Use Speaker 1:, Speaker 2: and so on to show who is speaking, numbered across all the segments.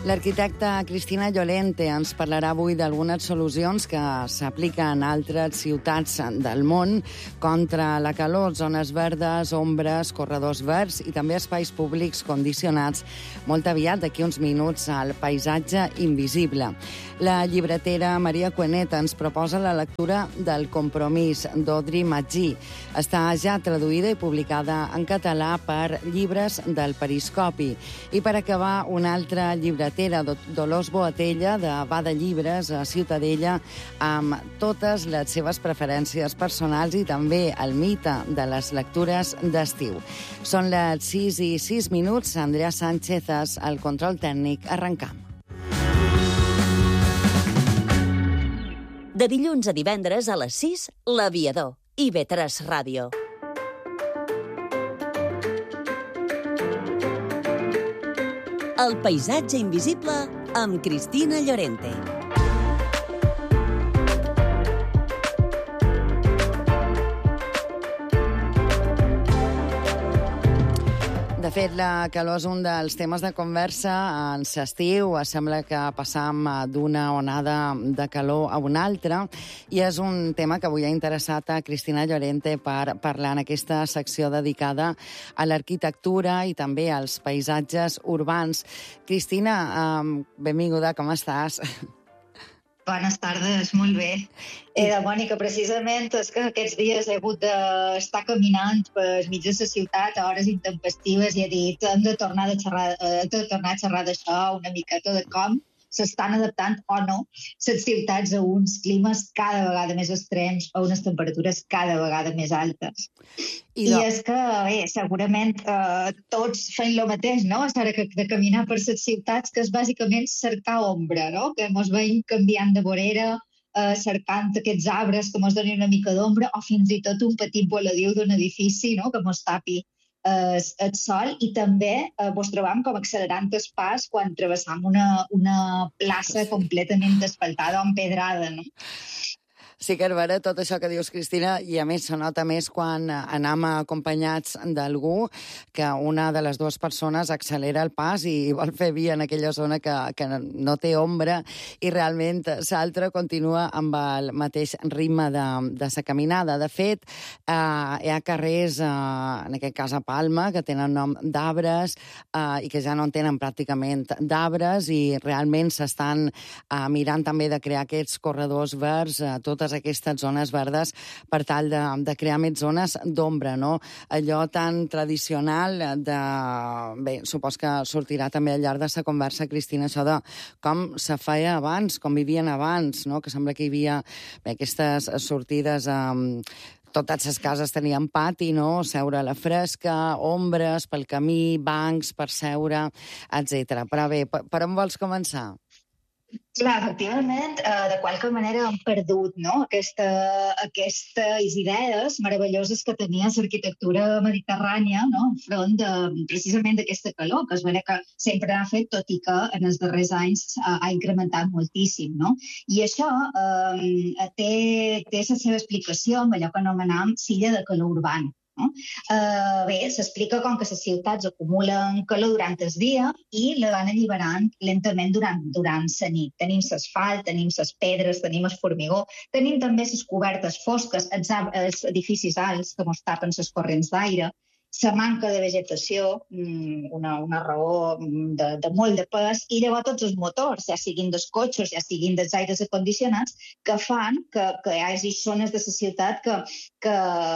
Speaker 1: L'arquitecta Cristina Llorente ens parlarà avui d'algunes solucions que s'apliquen a altres ciutats del món contra la calor, zones verdes, ombres, corredors verds i també espais públics condicionats molt aviat, d'aquí uns minuts, al paisatge invisible. La llibretera Maria Cuenet ens proposa la lectura del Compromís, d'Audrey Magí. Està ja traduïda i publicada en català per Llibres del Periscopi. I per acabar, una altra llibretera, Dolors Boatella, de Bada Llibres, a Ciutadella, amb totes les seves preferències personals i també el mite de les lectures d'estiu. Són les 6:06. Andrea Sánchez, al control tècnic. Arrencam.
Speaker 2: De dilluns a divendres a les 6, L'Aviador, IB3 Ràdio. El paisatge invisible amb Cristina Llorente.
Speaker 1: De fet, la calor és un dels temes de conversa en l'estiu. Sembla que passam d'una onada de calor a una altra i és un tema que avui ha interessat a Cristina Llorente per parlar en aquesta secció dedicada a l'arquitectura i també als paisatges urbans. Cristina, benvinguda, com estàs?
Speaker 3: Bones tardes, molt bé. Mònica, precisament és que aquests dies he hagut d'estar caminant per mig de la ciutat a hores intempestives i he dit hem de tornar a xerrar d'això una miqueta de com s'estan adaptant o no les ciutats a uns climes cada vegada més extrems, a unes temperatures cada vegada més altes. I és que, bé, segurament tots fem el mateix, no? De caminar per les ciutats, que és bàsicament cercar ombra, no? Que mos veiem canviant de vorera, cercant aquests arbres que mos donin una mica d'ombra, o fins i tot un petit voladiu d'un edifici, no? Que mos tapi el sol, i també vos trobam com accelerant el pas quan travessam una plaça completament asfaltada o empedrada, no?
Speaker 1: Sí que és vera tot això que dius, Cristina, i a més se nota més quan anem acompanyats d'algú que una de les dues persones accelera el pas i vol fer via en aquella zona que no té ombra i realment l'altra continua amb el mateix ritme de sa caminada. De fet, hi ha carrers, en aquest cas a Palma, que tenen nom d'arbres i que ja no en tenen pràcticament d'arbres i realment s'estan mirant també de crear aquests corredors verds a totes aquestes zones verdes per tal de crear més zones d'ombra, no? Allò tan tradicional de... Bé, supos que sortirà també al llarg de la conversa, Cristina, això de com se feia abans, com vivien abans, no? Que sembla que hi havia aquestes sortides totes les cases tenien pati, no? Seure a la fresca, ombres pel camí, bancs per seure, etc. Però bé, per on vols començar?
Speaker 3: Clar, efectivament, de qualque manera hem perdut, no? Aquestes idees meravelloses que tenia l'arquitectura mediterrània, no? Enfront precisament d'aquesta calor, que és vera que sempre ha fet, tot i que en els darrers anys ha incrementat moltíssim, no? I això té la seva explicació amb allò que anomenam silla de calor urbana. No? Bé, s'explica com que les ciutats acumulen calor durant el dia i la van alliberant lentament durant la nit. Tenim l'asfalt, tenim les pedres, tenim el formigó, tenim també les cobertes fosques, els edificis alts que mos tapen les corrents d'aire, la manca de vegetació, una raó de molt de pes, i llavors tots els motors, ja siguin dels cotxes, ja siguin dels aires acondicionats, que fan que hi hagi zones de la ciutat que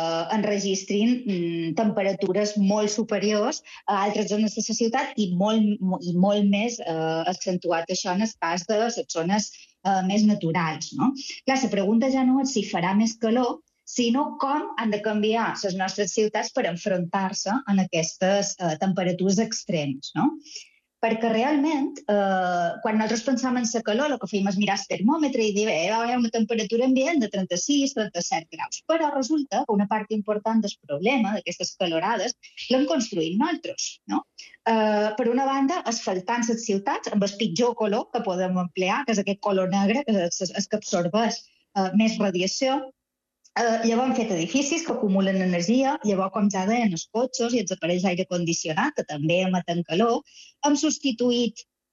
Speaker 3: enregistrin temperatures molt superiors a altres zones de la ciutat i molt més accentuat això en el cas de les zones més naturals, no? Clar, la pregunta ja no és si farà més calor, sinó com han de canviar les nostres ciutats per enfrontar-se a aquestes temperatures extremes, no? Perquè realment, quan nosaltres pensàvem en la calor, el que fèiem és mirar el termòmetre i dir, hi ha una temperatura ambient de 36-37 graus. Però resulta que una part important del problema d'aquestes calorades l'hem construït nosaltres, no? Per una banda, asfaltant les ciutats amb el pitjor color que podem emplear, que és aquest color negre, que és que absorbeix més radiació. Llavors hem fet edificis que acumulen energia, llavors, com ja deien, els cotxes i els aparells d'aire condicionat, que també emeten calor. Hem substituït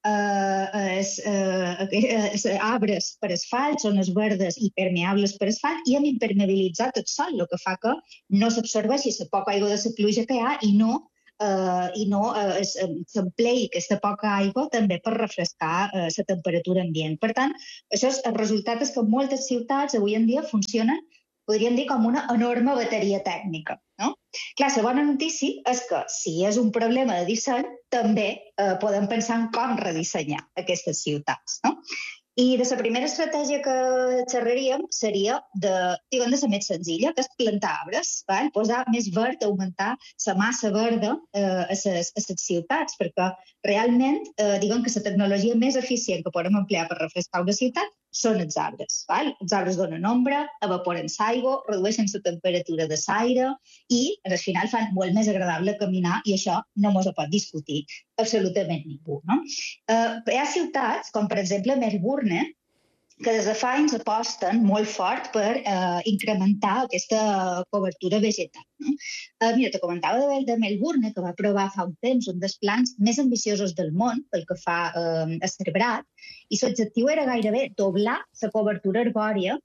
Speaker 3: arbres per asfalt, zones verdes i permeables per asfalt, i hem impermeabilitzat el sòl, el que fa que no s'absorbeixi la poca aigua de la pluja que hi ha i no s'emplei aquesta poca aigua també per refrescar la temperatura ambient. Per tant, el resultat és que moltes ciutats avui en dia funcionen, podríem dir, com una enorme bateria tècnica, no? Clar, la bona notícia és que si és un problema de disseny, també podem pensar en com redissenyar aquestes ciutats, no? I de la primera estratègia que xerraríem seria de la més senzilla, que és plantar arbres, posar més verd, augmentar la massa verda a les ciutats, perquè realment diguem que la tecnologia més eficient que podem emplear per refrescar una ciutat són els arbres. Els arbres donen ombra, evaporen l'aigua, redueixen la temperatura de l'aire i al final fan molt més agradable caminar, i això no ens ho pot discutir absolutament ningú, no? Hi ha ciutats, com per exemple Melbourne, que des de fa anys aposten molt fort per incrementar aquesta cobertura vegetal, no? Mira, te comentava de Melbourne, que va aprovar fa un temps un dels plans més ambiciosos del món pel que fa a Cerbrat, i l'objectiu era gairebé doblar la cobertura arbòria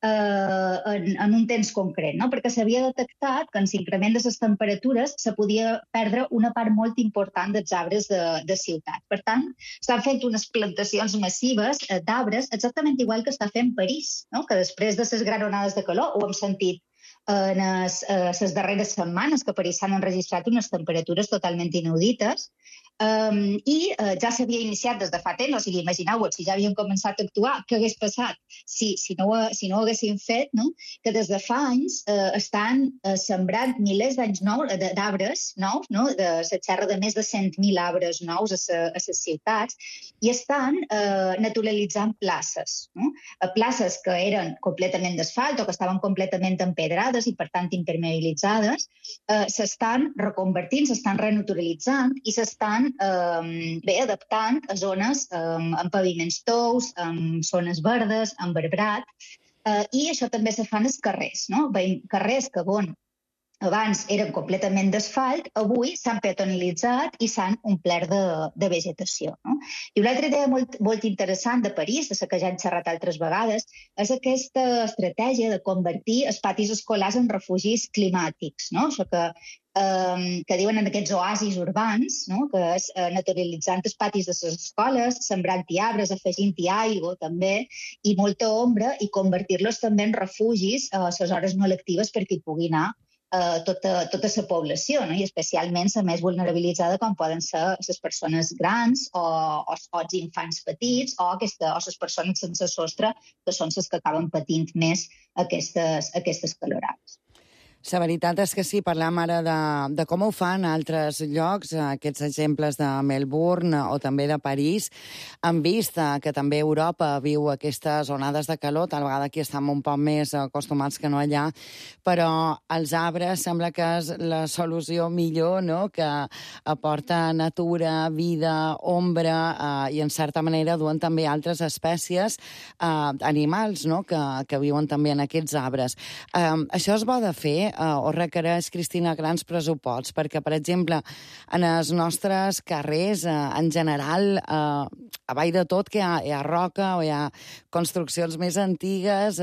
Speaker 3: en un temps concret, no? Perquè s'havia detectat que en l'increment de les temperatures se podia perdre una part molt important dels arbres de ciutat. Per tant, estan fent unes plantacions massives d'arbres exactament igual que està fent París, no? Que després de les grans onades de calor, ho hem sentit en les darreres setmanes, que a París s'han enregistrat unes temperatures totalment inaudites, i ja s'havia iniciat des de fa temps, o sigui, imagineu-vos, si ja havien començat a actuar, què hagués passat si no ho haguessin fet, no? Que des de fa anys estan sembrant milers d'arbres nous, no? Se xerra de més de 100.000 arbres nous a les ciutats, i estan naturalitzant places, no? Places que eren completament d'asfalt o que estaven completament empedrades i, per tant, impermeabilitzades, s'estan reconvertint, s'estan renaturalitzant i s'estan adaptant a zones amb paviments tous, amb zones verdes, amb arbrat, i això també se fa en els carrers, no? Carrers que abans eren completament d'asfalt, avui s'han peatonalitzat i s'han omplert de vegetació, no? I una altra idea molt interessant de París, de la que ja hem xerrat altres vegades, és aquesta estratègia de convertir els patis escolars en refugis climàtics, no? Això que diuen en aquests oasis urbans, no? Que és naturalitzant els patis de les escoles, sembrant-hi arbres, afegint-hi aigua també, i molta ombra, i convertir-los també en refugis a les hores no lectives perquè hi pugui anar tota la població, no? I especialment la més vulnerabilitzada, com poden ser les persones grans o els infants petits o les persones sense sostre, que són les que acaben patint més aquestes calorades.
Speaker 1: La veritat és que sí, parlam ara de com ho fan altres llocs, aquests exemples de Melbourne o també de París. Hem vist que també Europa viu aquestes onades de calor, tal vegada aquí estem un poc més acostumats que no allà, però els arbres sembla que és la solució millor, no?, que aporta natura, vida, ombra, i en certa manera duen també altres espècies, animals, no?, que viuen també en aquests arbres. Això és bo de fer, o requereix, Cristina, grans pressuposts, perquè, per exemple, en els nostres carrers, en general, a vall de tot, que hi ha roca o hi ha construccions més antigues,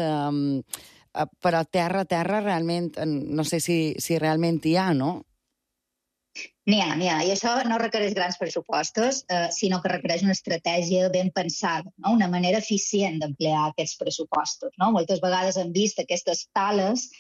Speaker 1: però terra, realment, no sé si realment hi ha, no?
Speaker 3: N'hi ha, i això no requereix grans pressupostos, sinó que requereix una estratègia ben pensada, no? Una manera eficient d'emplear aquests pressupostos, no? Moltes vegades hem vist aquestes tales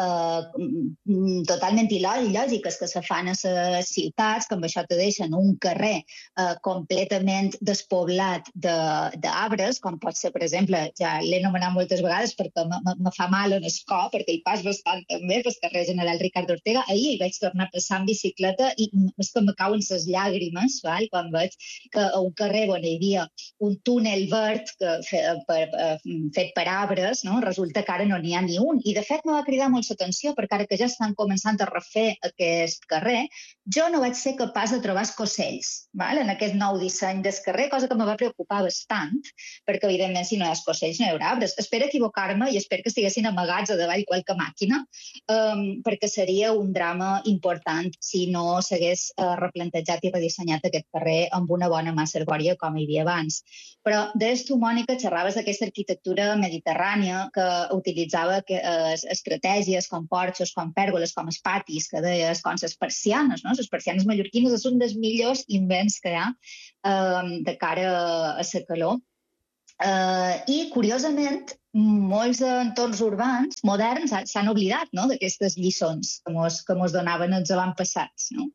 Speaker 3: totalment il·lògiques que se fan a les ciutats, que amb això te deixen un carrer completament despoblat d'arbres, com pot ser, per exemple, ja l'he anomenat moltes vegades perquè me fa mal en el cor, perquè hi pas bastant també, pel carrer General Ricardo Ortega. Ahir hi vaig tornar a passar en bicicleta i és que me cauen les llàgrimes, quan veig que a un carrer on hi havia un túnel verd fet per arbres, no? Resulta que ara no n'hi ha ni un. I, de fet, me va cridar molt l'atenció, perquè ara que ja estan començant a refer aquest carrer, jo no vaig ser capaç de trobar escocells, val? En aquest nou disseny del carrer, cosa que me va preocupar bastant, perquè, evidentment, si no hi ha escocells, no hi haurà arbres. Espero equivocar-me i espero que estiguessin amagats a davall qualque màquina, perquè seria un drama important si no s'hagués replantejat i redissenyat aquest carrer amb una bona massa arbòria com hi havia abans. Però des tu, Mònica, xerraves d'aquesta arquitectura mediterrània que utilitzava estratègies com porxos, com pèrgoles, com els patis, que deies, com les persianes, no? Les persianes mallorquines són dels millors invents que hi ha de cara a la calor. I, curiosament, molts entorns urbans moderns s'han oblidat, no?, d'aquestes lliçons que mos donaven els avantpassats, no?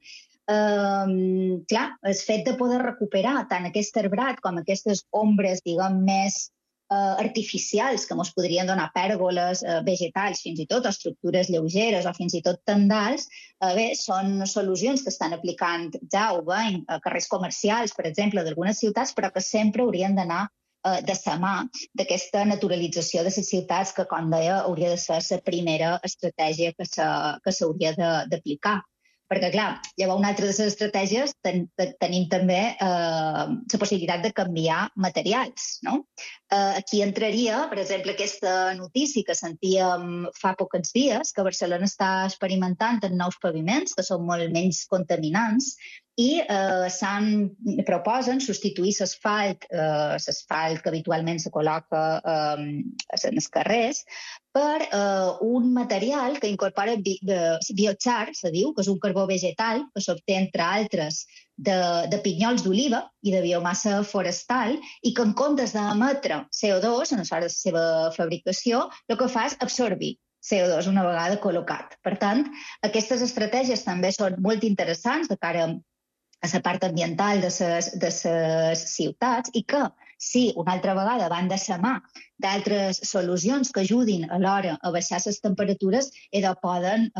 Speaker 3: Clar, el fet de poder recuperar tant aquest arbrat com aquestes ombres, diguem, més artificials que ens podrien donar pèrgoles, vegetals, fins i tot, o estructures lleugeres, o fins i tot tendals, bé, són solucions que estan aplicant, ja ho veiem, a carrers comercials, per exemple, d'algunes ciutats, però que sempre haurien d'anar de la mà d'aquesta naturalització de les ciutats que, com deia, hauria de ser la primera estratègia que s'hauria d'aplicar. Perquè, clar, llavors una altra de les estratègies tenim també la possibilitat de canviar materials, no? Aquí entraria, per exemple, aquesta notícia que sentíem fa pocs dies, que Barcelona està experimentant en nous paviments, que són molt menys contaminants, i proposen substituir l'asfalt que habitualment se col·loca en els carrers, per un material que incorpora biochar, se diu, que és un carbó vegetal que s'obté, entre altres, de pinyols d'oliva i de biomassa forestal, i que en comptes d'emetre CO2 en la seva fabricació, el que fa és absorbir CO2 una vegada col·locat. Per tant, aquestes estratègies també són molt interessants de cara a la part ambiental de les ciutats, i que, si una altra vegada van de la mà d'altres solucions que ajudin alhora a baixar les temperatures, poden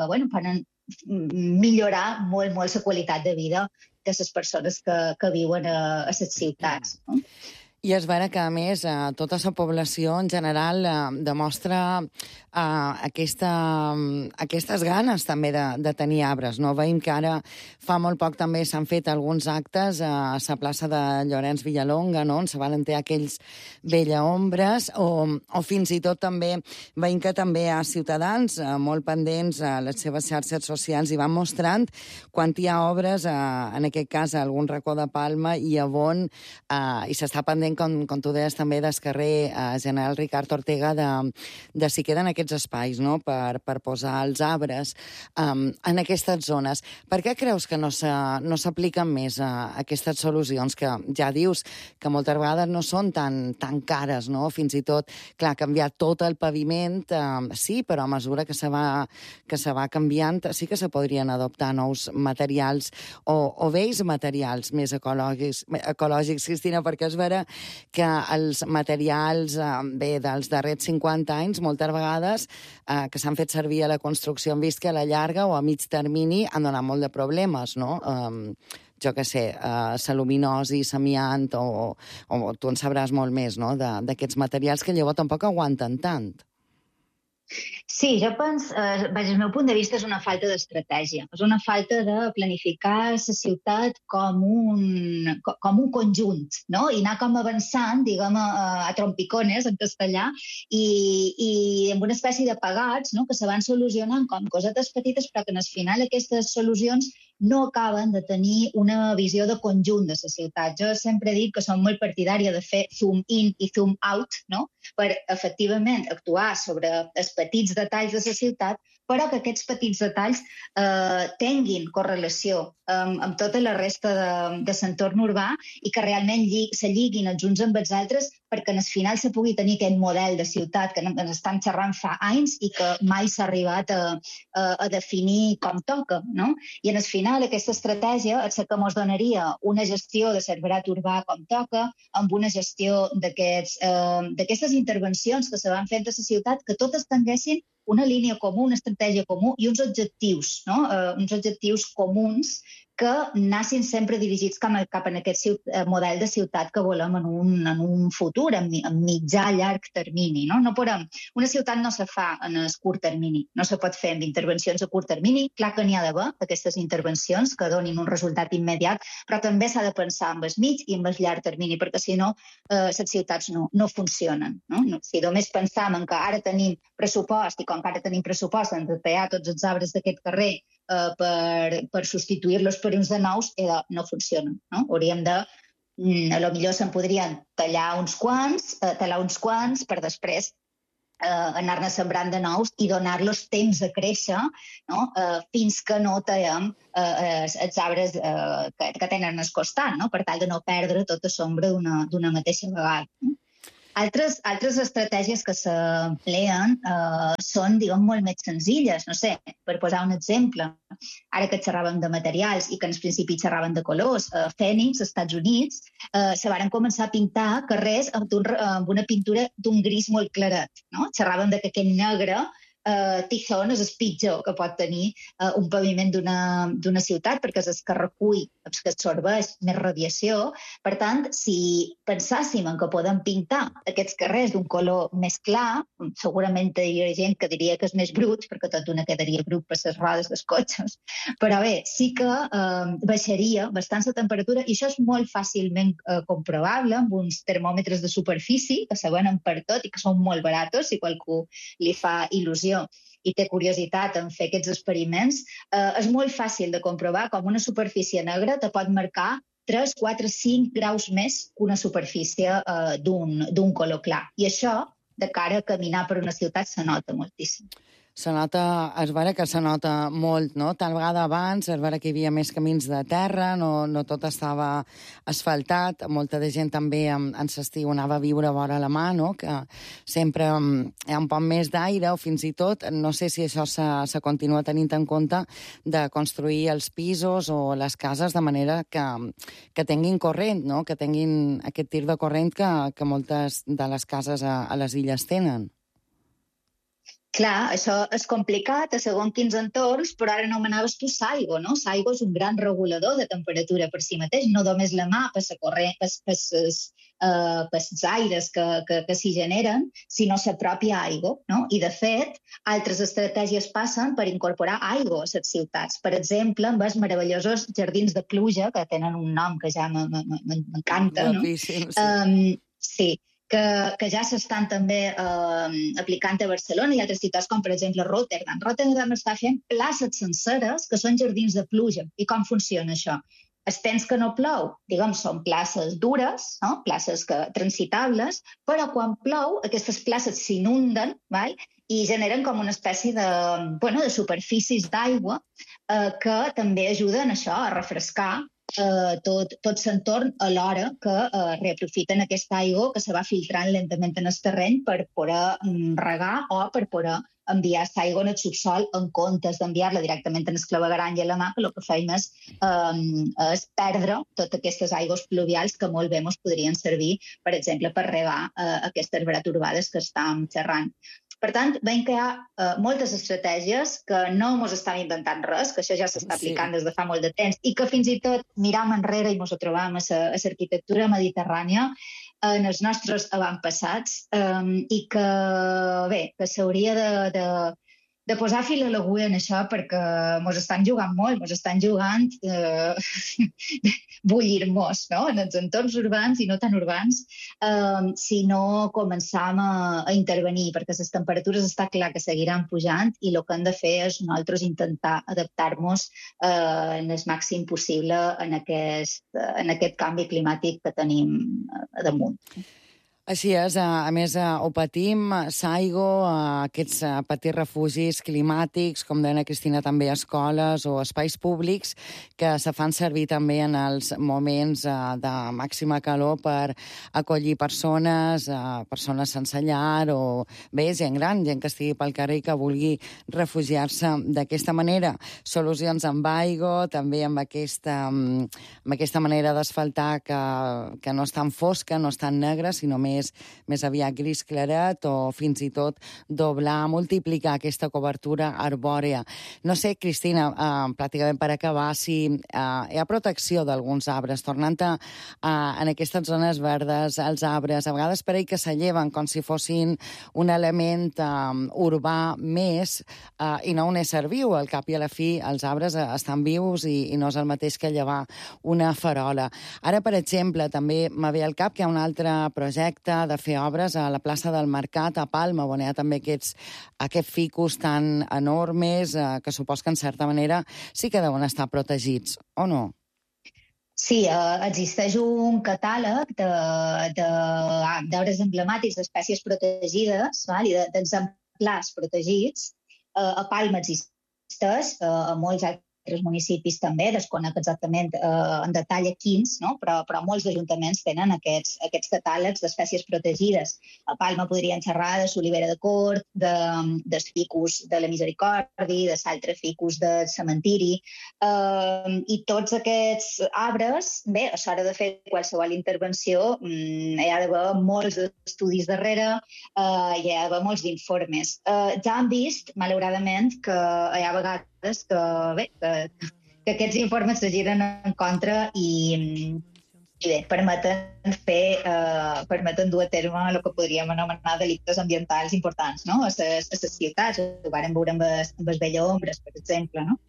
Speaker 3: millorar molt la qualitat de vida de les persones que viuen a les ciutats. No?
Speaker 1: I es vera que, a més, tota la població en general demostra aquestes ganes també de tenir arbres, no? Veiem que ara fa molt poc també s'han fet alguns actes a la plaça de Llorenç Villalonga, no?, on se van enterrar aquells vellaombres, o fins i tot també veiem que també hi ha ciutadans molt pendents a les seves xarxes socials i van mostrant quan hi ha obres, en aquest cas a algun racó de Palma i a Bonn, i s'està pendent, com tu deies també, del carrer General Ricard Ortega, de si queden aquests espais, no?, per posar els arbres en aquestes zones. Per què creus que no s'apliquen més aquestes solucions, que ja dius que moltes vegades no són tan cares, no? Fins i tot, clar, canviar tot el paviment, sí, però a mesura que se va canviant, sí que se podrien adoptar nous materials o vells materials més ecològics, Cristina, perquè és vera que els materials dels darrers 50 anys, moltes vegades, que s'han fet servir a la construcció, hem vist que a la llarga o a mig termini han donat molt de problemes, no? Jo què sé, l'aluminosi, l'amiant, o tu en sabràs molt més, no?, d'aquests materials que llavors tampoc aguanten tant.
Speaker 3: Sí, jo penso, el meu punt de vista és una falta d'estratègia, és una falta de planificar la ciutat com un conjunt, no? I anar com avançant, diguem, a trompicones, en castellà, i amb una espècie de pegats, no?, que se van solucionant com cosetes petites, però que al final aquestes solucions no acaben de tenir una visió de conjunt de la ciutat. Jo sempre dic que som molt partidària de fer zoom in i zoom out, no?, per efectivament actuar sobre els petits detalls de la ciutat, però que aquests petits detalls tinguin correlació amb tota la resta de l'entorn urbà i que realment se lliguin els uns amb els altres, perquè al final se pugui tenir aquest model de ciutat que ens estan xerrant fa anys i que mai s'ha arribat a definir com toca, no? I al final aquesta estratègia és la que ens donaria una gestió de l'arbrat urbà com toca, amb una gestió d'aquestes intervencions que se van fent a la ciutat, que totes tinguessin una línia comú, una estratègia comú i uns objectius, no? Uns objectius comuns que anessin sempre dirigits cap en aquest model de ciutat que volem en un futur, en mitjà, llarg termini. No? Una ciutat no se fa en el curt termini, no se pot fer amb intervencions a curt termini. Clar que n'hi ha d'haver aquestes intervencions que donin un resultat immediat, però també s'ha de pensar en el mig i en el llarg termini, perquè si no, les ciutats no funcionen. No? Si només pensam en que ara tenim pressupost i com que ara tenim pressupost hem de tallar tots els arbres d'aquest carrer per substituir-los per uns de nous, no funciona. No? Hauríem de, a lo millor se'n podrien talar uns quants per després anar-ne sembrant de nous i donar-los temps de créixer, no? Fins que no tallem els arbres que tenen al costat, no? Per tal de no perdre tota sombra d'una mateixa vegada. No? Altres estratègies que s'empleen són, diguem, molt més senzilles. No sé, per posar un exemple, ara que xerràvem de materials i que en principi xerràvem de colors, a Phoenix, als Estats Units, se varen començar a pintar carrers amb una pintura d'un gris molt claret. No? Xerràvem que aquest negre tizón és el pitjor que pot tenir un paviment d'una ciutat, perquè és el que recull, el que absorbeix més radiació. Per tant, si pensàssim en que podem pintar aquests carrers d'un color més clar, segurament hi ha gent que diria que és més brut, perquè tot una quedaria brut per les rodes dels cotxes. Però bé, sí que baixaria bastant la temperatura, i això és molt fàcilment comprovable amb uns termòmetres de superfície que se venen per tot i que són molt baratos, si qualcú li fa il·lusió i té curiositat en fer aquests experiments, és molt fàcil de comprovar com una superfície negra te pot marcar 3, 4, 5 graus més que una superfície d'un color clar. I això, de cara a caminar per una ciutat, se nota moltíssim.
Speaker 1: Se nota, es veure que se nota molt, no? Tal vegada abans, es veure que hi havia més camins de terra, no tot estava asfaltat, molta de gent també en l'estiu anava a viure vora la mà, no? Que sempre hi ha un poc més d'aire, o fins i tot, no sé si això se continua tenint en compte, de construir els pisos o les cases de manera que tinguin corrent, no? Que tinguin aquest tir de corrent que moltes de les cases a les illes tenen.
Speaker 3: Clar, això és complicat a segons quins entorns, però ara anomenaves tu Saigo, no? Saigo és un gran regulador de temperatura per si mateix, no només la mà per els aires que s'hi generen, sinó la pròpia aigua, no? I, de fet, altres estratègies passen per incorporar aigua a les ciutats. Per exemple, amb els meravellosos jardins de pluja, que tenen un nom que ja m'encanta, no? Sí, que ja s'estan també aplicant a Barcelona i altres ciutats com, per exemple, Rotterdam. Rotterdam està fent places senceres que són jardins de pluja. I com funciona això? Els temps que no plou, diguem, són places dures, no? Places transitables, però quan plou aquestes places s'inunden, i generen com una espècie de superfícies d'aigua que també ajuden a refrescar tot l'entorn alhora que reaprofiten aquesta aigua que se va filtrant lentament en el terreny per poder regar o per poder enviar l'aigua en el subsol en comptes d'enviar-la directament en el clavegueram i a la mà, que el que feim és perdre totes aquestes aigües pluvials que molt bé ens podrien servir, per exemple, per regar aquestes veraturbades que estàvem xerrant. Per tant, veiem que hi ha moltes estratègies que no ens estan inventant res, que això ja s'està aplicant des de fa molt de temps i que fins i tot miram enrere i ens ho trobam a l'arquitectura mediterrània en els nostres avantpassats i que, bé, que s'hauria de posar fil a l'agulla en això perquè ens estan jugant molt, ens estan jugant bullir-nos, no? En els entorns urbans i no tan urbans, si no començam a intervenir, perquè les temperatures està clar que seguiran pujant i el que hem de fer és nosaltres intentar adaptar-nos en el màxim possible en aquest canvi climàtic que tenim damunt.
Speaker 1: Així és, a més ho patim, Saigo, aquests petits refugis climàtics, com deia Cristina, també escoles o espais públics que se fan servir també en els moments de màxima calor per acollir persones sense llar o bé, gent gran, gent que estigui pel carrer i que vulgui refugiar-se d'aquesta manera. Solucions amb aigua, també amb aquesta manera d'asfaltar que no és tan fosca, no és tan negra, sinó més més aviat gris claret, o fins i tot doblar, multiplicar aquesta cobertura arbòrea. No sé, Cristina, pràcticament per acabar, si hi ha protecció d'alguns arbres, tornant en aquestes zones verdes, els arbres, a vegades pareix que s'alleven com si fossin un element urbà més i no un ésser viu. Al cap i a la fi, els arbres estan vius i no és el mateix que llevar una farola. Ara, per exemple, també m'ha ve al cap que hi ha un altre projecte de fer obres a la plaça del Mercat, a Palma, on hi ha també aquests ficus tan enormes que supos que, en certa manera, sí que deuen estar protegits, o no?
Speaker 3: Sí, existeix un catàleg d'arbres emblemàtics d'espècies protegides i d'exemplars protegits. A Palma existeix, a molts altres municipis també, desconec exactament en detall a quins, no? però molts ajuntaments tenen aquests catàlegs d'espècies protegides. A Palma podrien xerrar de l'olivera de cort, dels ficus de la misericòrdia, de l'altre ficus del cementiri, i tots aquests arbres, bé, a l'hora de fer qualsevol intervenció hi ha d'haver molts estudis darrere, hi ha d'haver molts d'informes. Ja hem vist, malauradament, que hi ha vegades que aquests informes se giren en contra i bé, permeten dur a terme el que podríem anomenar delictes ambientals importants, no? A les ciutats, ho vàrem veure amb les Bellombres, per exemple, no?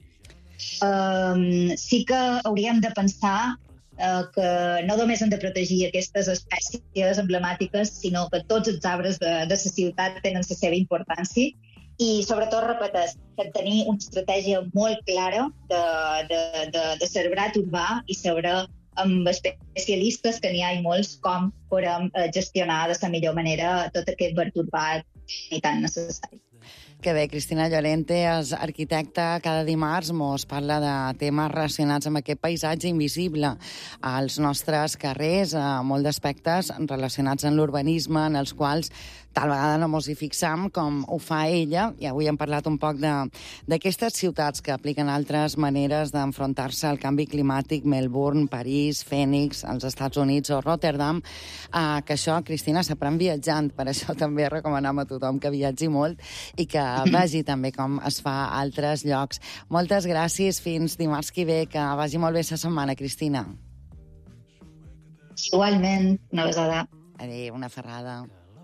Speaker 3: Sí que hauríem de pensar que no només hem de protegir aquestes espècies emblemàtiques, sinó que tots els arbres de la ciutat tenen la seva importància i, sobretot, repeteix, que tenir una estratègia molt clara de cerbrat urbà i saber amb especialistes, que n'hi ha molts, com podem gestionar de la millor manera tot aquest verd urbà i tan necessari.
Speaker 1: Que bé, Cristina Llorente és arquitecta. Cada dimarts mos parla de temes relacionats amb aquest paisatge invisible als nostres carrers, molt d'aspectes relacionats amb l'urbanisme, en els quals tal vegada no mos hi fixam com ho fa ella, i avui hem parlat un poc d'aquestes ciutats que apliquen altres maneres d'enfrontar-se al canvi climàtic, Melbourne, París, Phoenix, als Estats Units o Rotterdam, que això, Cristina, s'aprèn viatjant, per això també recomanem a tothom que viatgi molt i que vegi també com es fa a altres llocs. Moltes gràcies, fins dimarts que ve, que vagi molt bé la setmana, Cristina.
Speaker 3: Igualment, una besada.
Speaker 1: Adéu, una ferrada.